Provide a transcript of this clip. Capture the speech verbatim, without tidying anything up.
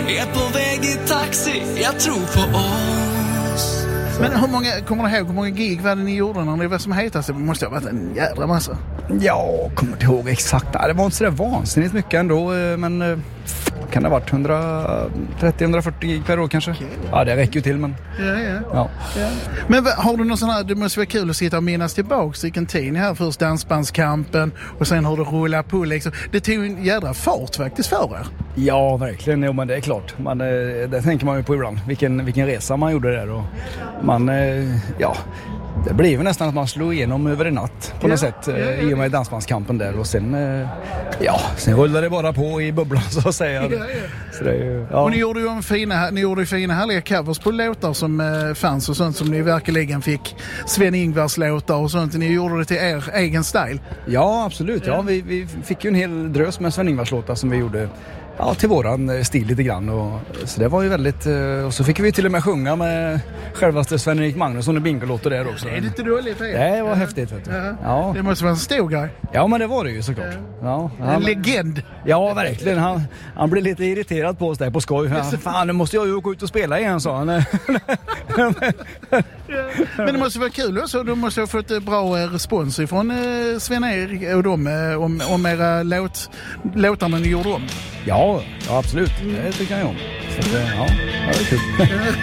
är på väg i taxi, jag tror på oss. Men hur många, kommer du ihåg hur många gig var det ni gjorde när det var som hetast? Det måste ha varit en jädra massa. Ja, kommer inte ihåg exakt. Nej, det var inte så där vansinnigt mycket ändå, men kan det ha varit hundratrettio till hundrafyrtio gig per år kanske? Okay. Ja, det räcker ju till, men... Ja, ja. Ja. Ja. Men har du någon sån här, det måste vara kul att sitta och minnas tillbaks vilken tid här, först Dansbandskampen och sen hur det rullar på liksom. Det tog en jädra fart faktiskt för er. Ja, verkligen. Jo, men det är klart. Man, det tänker man ju på ibland. Vilken, vilken resa man gjorde där. Och man, ja... Det blev ju nästan att man slog igenom över en natt på något ja, sätt ja, ja. i och med Dansbandskampen där, och sen ja, sen rullade det bara på i bubblan så att säga. Ja, ja. Så det är ju, ja. Och ni gjorde ju en fina, ni gjorde ju fina härliga covers på låtar som eh, fanns och sånt som ni verkligen fick. Sven-Ingvars låtar och sånt, ni gjorde det till er egen style. Ja, absolut. Ja, vi, vi fick ju en hel drös med Sven-Ingvars låtar som vi gjorde. Ja, till våran stil lite grann. Och, så det var ju väldigt... Och så fick vi till och med sjunga med självaste Sven-Erik Magnusson och Bingolåtar där också. Det är lite dåligt. Det, det var ja. häftigt, vet du. Ja. Ja. Det måste vara en stor grej. Ja, men det var det ju såklart. Ja. Ja, en han, legend. Ja, verkligen. Han, han blev lite irriterad på oss där på skoj. Han, fan, nu måste jag ju gå ut och spela igen, sa han. Ja. Men det måste vara kul också. Du måste ha fått bra respons ifrån eh, Sven-Erik och dem eh, om, om era låt, låtarna ni gjorde om. Ja, ja, absolut. Det tycker jag om. Så, ja, det är kul.